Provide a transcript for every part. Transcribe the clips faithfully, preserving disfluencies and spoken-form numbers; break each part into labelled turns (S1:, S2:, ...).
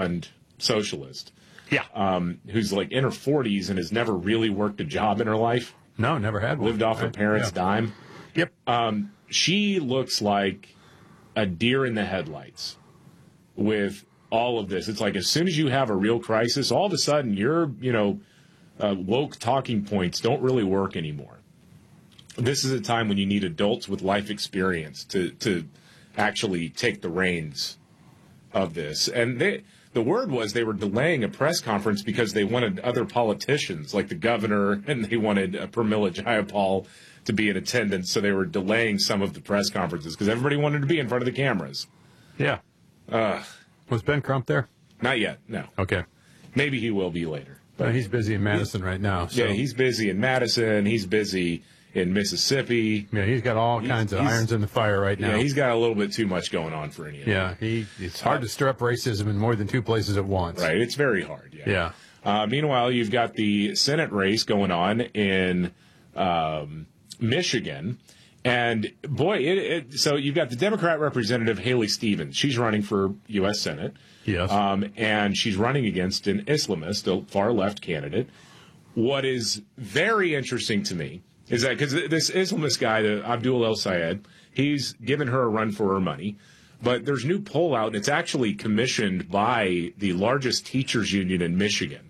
S1: fund socialist.
S2: Yeah.
S1: Um, who's like in her forties and has never really worked a job in her life.
S2: No, never had one.
S1: Lived off her parents'
S2: yeah.
S1: dime.
S2: Yep.
S1: Um, she looks like a deer in the headlights with all of this. It's like as soon as you have a real crisis, all of a sudden your, you know, uh, woke talking points don't really work anymore. This is a time when you need adults with life experience to, to actually take the reins of this. And they, the word was they were delaying a press conference because they wanted other politicians, like the governor, and they wanted uh, Pramila Jayapal to be in attendance, so they were delaying some of the press conferences because everybody wanted to be in front of the cameras.
S2: Yeah.
S1: Uh,
S2: was Ben Crump there?
S1: Not yet, no.
S2: Okay.
S1: Maybe he will be later.
S2: But well, he's busy in Madison right now. So.
S1: Yeah, he's busy in Madison. He's busy in Mississippi.
S2: Yeah, he's got all he's, kinds of irons in the fire right now.
S1: Yeah, he's got a little bit too much going on for any of that.
S2: Yeah, he, it's hard uh, to stir up racism in more than two places at once.
S1: Right, it's very hard, yeah.
S2: Yeah.
S1: Uh, meanwhile, you've got the Senate race going on in um, Michigan. And, boy, it, it, so you've got the Democrat representative, Haley Stevens. She's running for U S Senate.
S2: Yes.
S1: Um, and she's running against an Islamist, a far-left candidate. What is very interesting to me is that because this Islamist guy, the Abdul El Sayed, he's given her a run for her money. But there's new poll out, and it's actually commissioned by the largest teachers union in Michigan.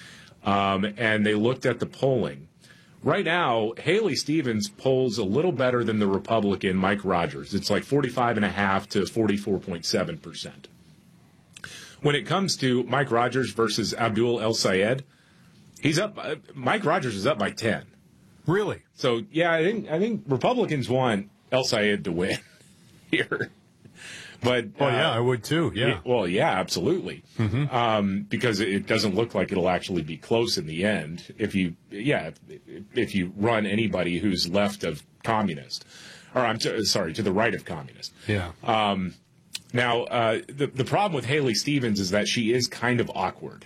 S1: Um, and they looked at the polling. Right now, Haley Stevens polls a little better than the Republican Mike Rogers. It's like forty-five point five to forty-four point seven percent. When it comes to Mike Rogers versus Abdul El Sayed, he's up. Uh, Mike Rogers is up by ten.
S2: Really?
S1: So yeah, I think I think Republicans want El Sayed to win here. But
S2: oh
S1: uh,
S2: yeah, I would too. Yeah.
S1: It, well, yeah, absolutely.
S2: Mm-hmm.
S1: Um, because it doesn't look like it'll actually be close in the end. If you, yeah, if, if you run anybody who's left of communist, or I'm t- sorry, to the right of communist.
S2: Yeah.
S1: Um, now uh, the the problem with Haley Stevens is that she is kind of awkward.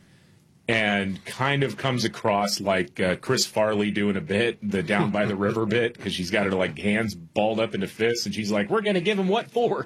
S1: And kind of comes across like uh, Chris Farley doing a bit, the down by the river bit, because she's got her like hands balled up into fists, and she's like, "We're going to give him what for?"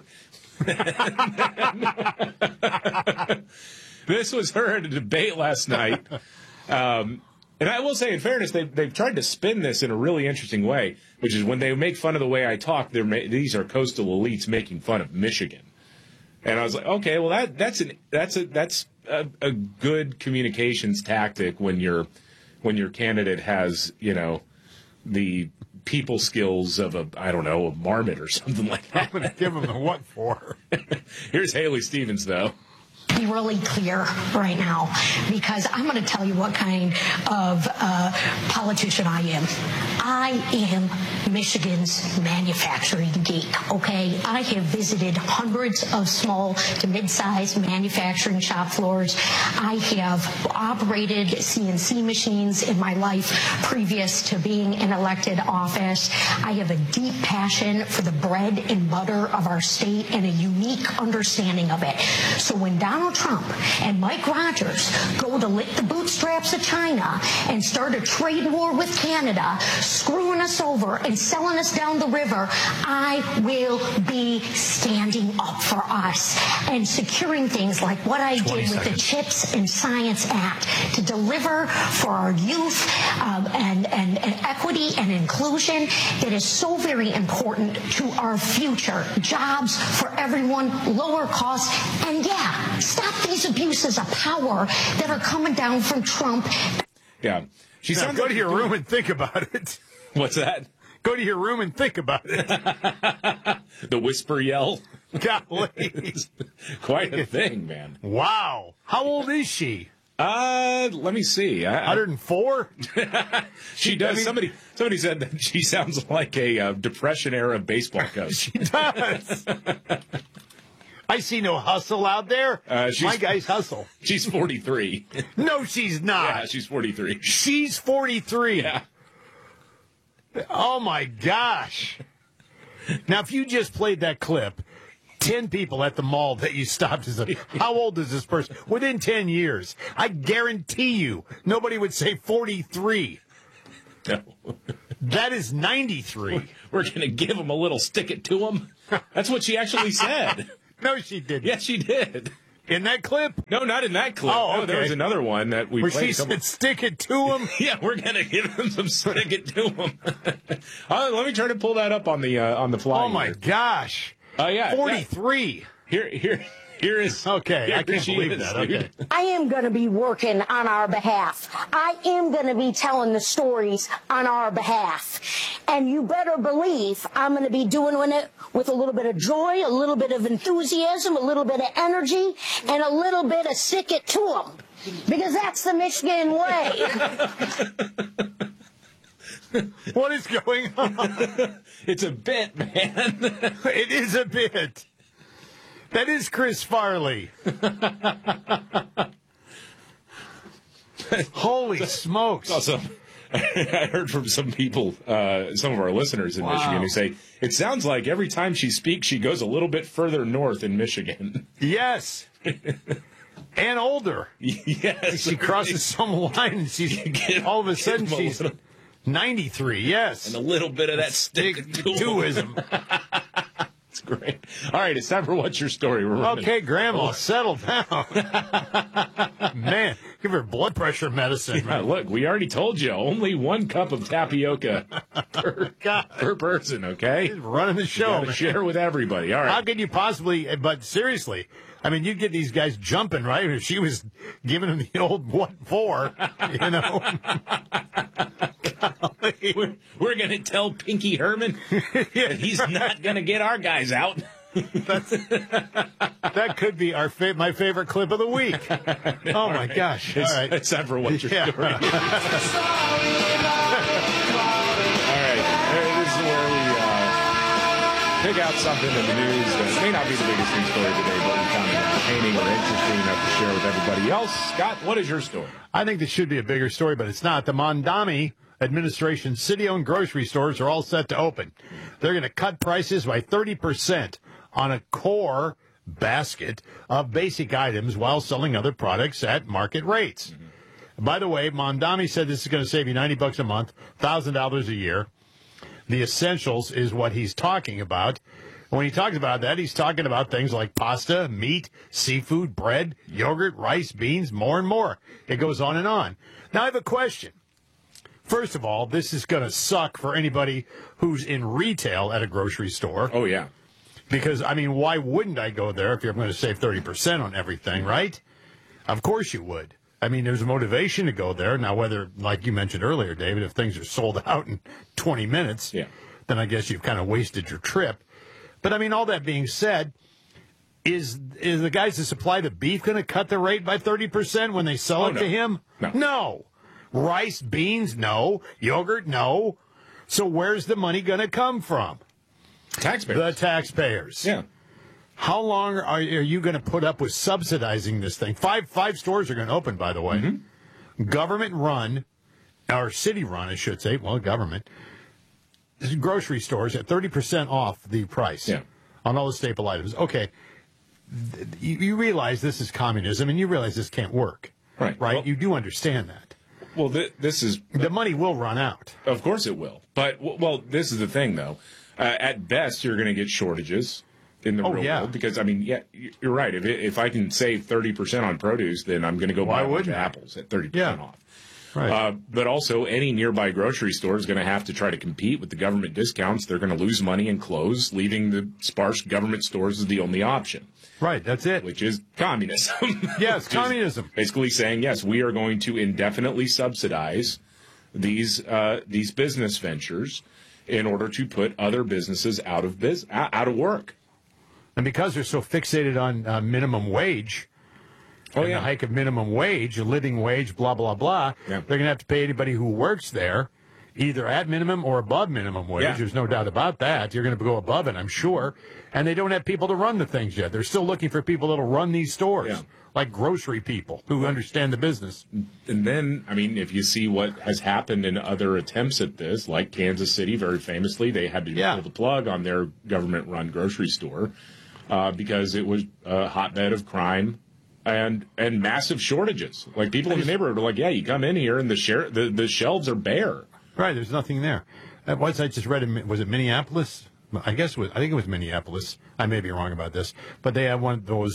S1: This was her in a debate last night, um, and I will say, in fairness, they've they've tried to spin this in a really interesting way, which is when they make fun of the way I talk. They're ma- these are coastal elites making fun of Michigan, and I was like, okay, well that that's an that's a that's. A, a good communications tactic when your when your candidate has, you know, the people skills of a, I don't know, a marmot or something like that.
S2: I'm going to give him the what for.
S1: Here's Haley Stevens, though.
S3: Be really clear right now, because I'm going to tell you what kind of uh, politician I am. I am Michigan's manufacturing geek, okay? I have visited hundreds of small to mid-sized manufacturing shop floors. I have operated C N C machines in my life previous to being in elected office. I have a deep passion for the bread and butter of our state and a unique understanding of it. So when Donald Trump and Mike Rogers go to lick the bootstraps of China and start a trade war with Canada, screwing us over and selling us down the river, I will be standing up for us and securing things like what I did with the CHIPS and Science Act to deliver for our youth um, and, and, and equity and inclusion that is so very important to our future. Jobs for everyone, lower costs, and yeah, stop these abuses of power that are coming down from Trump.
S1: Yeah. She
S2: now,
S1: sounds
S2: go
S1: like
S2: to your room and think about it.
S1: What's that?
S2: Go to your room and think about it.
S1: The whisper yell.
S2: Golly.
S1: Quite a thing, man.
S2: Wow. How old is she?
S1: Uh, let me see. I,
S2: one oh four?
S1: She does.
S2: I mean,
S1: somebody somebody said that she sounds like a uh, Depression-era baseball coach.
S2: She does. I see no hustle out there.
S1: Uh,
S2: My guys hustle.
S1: She's forty-three.
S2: No, she's not.
S1: Yeah, she's forty-three.
S2: She's forty-three.
S1: Yeah.
S2: Oh, my gosh. Now, if you just played that clip, ten people at the mall that you stopped as a, how old is this person? Within ten years, I guarantee you, nobody would say forty-three.
S1: No.
S2: That is ninety-three.
S1: We're going to give him a little stick it to him. That's what she actually said.
S2: No, she didn't.
S1: Yes, she did.
S2: In that clip?
S1: No, not in that clip.
S2: Oh,
S1: No,
S2: okay.
S1: there was another one that we
S2: Where
S1: played.
S2: she
S1: a couple-
S2: said, stick it to him?
S1: Yeah, we're gonna give him some stick it to him. uh, let me try to pull that up on the uh, on the fly.
S2: Oh, my
S1: here.
S2: gosh.
S1: Uh, yeah,
S2: forty-three.
S1: Here, here, here is.
S2: Okay,
S1: here
S2: I can't
S1: she
S2: believe
S1: is,
S2: that.
S1: dude.
S2: Okay.
S4: I am going to be working on our behalf. I am going to be telling the stories on our behalf. And you better believe I'm going to be doing it with a little bit of joy, a little bit of enthusiasm, a little bit of energy, and a little bit of stick it to them. Because that's the Michigan way.
S2: What is going on?
S1: It's a bit, man.
S2: It is a bit. That is Chris Farley. Holy smokes.
S1: Also, I heard from some people, uh, some of our listeners in
S2: Wow.
S1: Michigan, who say it sounds like every time she speaks, she goes a little bit further north in Michigan.
S2: Yes. And older.
S1: Yes,
S2: She crosses some line and she's
S1: Give-
S2: all of a sudden
S1: give him a
S2: she's
S1: little-
S2: ninety-three. Yes.
S1: and a little bit of that stick to him.
S2: Twoism.
S1: It's great. All right, it's time for What's Your Story. We're running.
S2: Okay, Grandma, settle down. Man, give her blood pressure medicine.
S1: Yeah, look, we already told you only one cup of tapioca per,
S2: God.
S1: per person. Okay,
S2: Running the show,
S1: gotta
S2: man.
S1: share with everybody. All
S2: How
S1: right.
S2: could you possibly, but seriously, I mean, you'd get these guys jumping, right? If she was giving them the old what for, you know?
S1: We're, we're going to tell Pinky Herman that he's not going to get our guys out.
S2: That could be our fa- my favorite clip of the week. Oh, my gosh. All
S1: It's,
S2: right.
S1: it's time for What's Your
S2: Yeah.
S1: Story. All right. Uh, This is where we uh, pick out something in the news that may not be the biggest news story today, but we found it entertaining or interesting enough to share with everybody else. Scott, what is your story?
S2: I think this should be a bigger story, but it's not. The Mondami administration city-owned grocery stores are all set to open. They're going to cut prices by thirty percent on a core basket of basic items while selling other products at market rates. Mm-hmm. By the way, Mondami said this is going to save you ninety bucks a month, one thousand dollars a year. The essentials is what he's talking about. When he talks about that, he's talking about things like pasta, meat, seafood, bread, yogurt, rice, beans, more and more. It goes on and on. Now, I have a question. First of all, this is going to suck for anybody who's in retail at a grocery store.
S1: Oh, yeah.
S2: Because, I mean, why wouldn't I go there if you're going to save thirty percent on everything, right? Of course you would. I mean, there's a motivation to go there. Now, whether, like you mentioned earlier, David, if things are sold out in twenty minutes,
S1: Yeah.
S2: then I guess you've kind of wasted your trip. But, I mean, all that being said, is is the guys that supply the beef going to cut the rate by thirty percent when they sell
S1: Oh,
S2: it
S1: no.
S2: to him?
S1: No.
S2: No. Rice, beans, no. Yogurt, no. So where's the money going to come from?
S1: Taxpayers.
S2: The taxpayers.
S1: yeah.
S2: How long are, are you going to put up with subsidizing this thing? Five five stores are going to open, by the way.
S1: Mm-hmm.
S2: Government run, or city run, I should say. Well, government. Grocery stores at thirty percent off the price
S1: Yeah.
S2: on all the staple items. Okay. Th- You, you realize this is communism, and you realize this can't work.
S1: Right.
S2: Right?
S1: Well-
S2: you do understand that.
S1: Well, th- this is
S2: The money will run out.
S1: Of course it will. But, w- well, this is the thing, though. Uh, at best, you're going to get shortages in the
S2: Oh,
S1: real
S2: yeah.
S1: world. Because, I mean, yeah, y- you're right. If it, if I can save thirty percent on produce, then I'm going to go
S2: Why
S1: buy a bunch of
S2: wouldn't I?
S1: apples at thirty percent
S2: Yeah.
S1: off.
S2: Right.
S1: Uh, but also, any nearby grocery store is going to have to try to compete with the government discounts. They're going to lose money and close, leaving the sparse government stores as the only option,
S2: right. That's it.
S1: which is communism.
S2: Yes,
S1: Which is
S2: communism.
S1: Basically saying, yes, we are going to indefinitely subsidize these uh, these business ventures in order to put other businesses out of biz- out of work.
S2: And because they're so fixated on uh, minimum wage,
S1: Oh,
S2: and
S1: yeah.
S2: the hike of minimum wage, a living wage, blah, blah, blah,
S1: Yeah.
S2: they're going to have to pay anybody who works there either at minimum or above minimum wage.
S1: Yeah.
S2: There's no doubt about that. You're going to go above it, I'm sure. And they don't have people to run the things yet. They're still looking for people that'll run these stores,
S1: Yeah.
S2: like grocery people who understand the business.
S1: And then, I mean, if you see what has happened in other attempts at this, like Kansas City, very famously, they had to
S2: Yeah.
S1: pull the plug on their government-run grocery store uh, because it was a hotbed of crime and and massive shortages. Like people in the neighborhood were like, "Yeah, you come in here and the share the, the shelves are bare."
S2: Right, there's nothing there. That was I just read in, was it Minneapolis? I guess it was, I think it was Minneapolis. I may be wrong about this, but they have one of those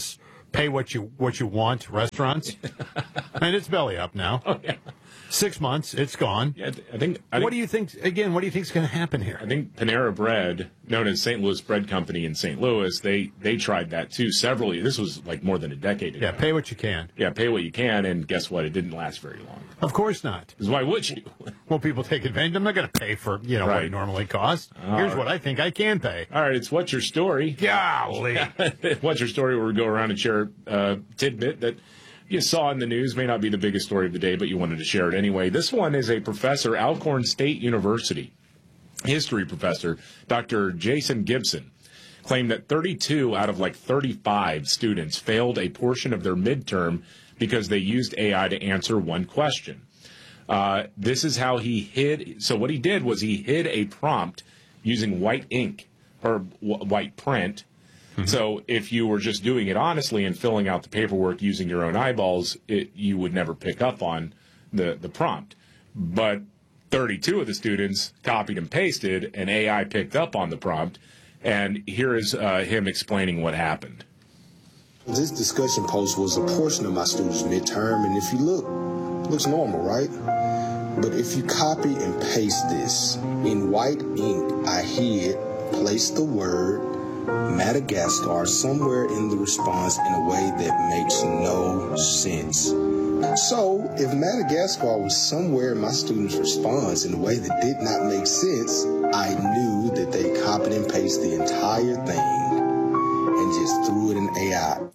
S2: pay what you what you want restaurants. And it's belly up now.
S1: Oh, yeah.
S2: Six months, it's gone.
S1: Yeah, I think. I
S2: What
S1: think,
S2: do you think? Again, what do you think is going to happen here?
S1: I think Panera Bread, known as Saint Louis Bread Company in Saint Louis, they they tried that too several years. This was like more than a decade ago.
S2: Yeah, pay what you can.
S1: Yeah, pay what you can, and guess what? It didn't last very long.
S2: Of course not.
S1: Because why would you?
S2: Well, people take advantage. I'm not going to pay for you know what
S1: Right.
S2: it normally costs. Here's
S1: right.
S2: what I think I can pay.
S1: All right, it's What's Your Story?
S2: Golly.
S1: What's Your Story? Where we go around and share a tidbit that you saw in the news. May not be the biggest story of the day, but you wanted to share it anyway. This one is a professor, Alcorn State University, history professor, Doctor Jason Gibson, claimed that thirty-two out of like thirty-five students failed a portion of their midterm because they used A I to answer one question. Uh, this is how he hid. So what he did was he hid a prompt using white ink or w- white print. Mm-hmm. So if you were just doing it honestly and filling out the paperwork using your own eyeballs, it, you would never pick up on the, the prompt. But thirty-two of the students copied and pasted, and A I picked up on the prompt. And here is uh, him explaining what happened.
S5: This discussion post was a portion of my students' midterm, and if you look, it looks normal, right? But if you copy and paste this, in white ink, I hid, placed the word Madagascar somewhere in the response in a way that makes no sense. So, if Madagascar was somewhere in my students' response in a way that did not make sense, I knew that they copied and pasted the entire thing and just threw it in A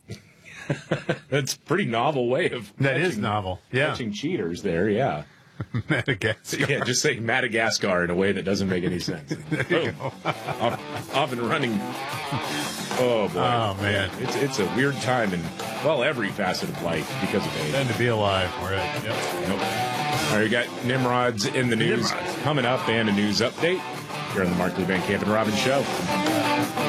S5: I.
S1: That's a pretty novel way of
S2: That is
S1: catching-
S2: novel. Yeah.
S1: catching cheaters there, yeah.
S2: Madagascar.
S1: Yeah, just say Madagascar in a way that doesn't make any sense. Boom. Off, off and running. Oh, boy.
S2: Oh, man.
S1: It's it's a weird time in, well, every facet of life because of
S2: Then
S1: age.
S2: to be alive. All right. Yep.
S1: Nope. All right, you got Nimrods in the news
S2: Nimrods.
S1: coming up and a news update here on the Markley Van Camp and Robbins Show.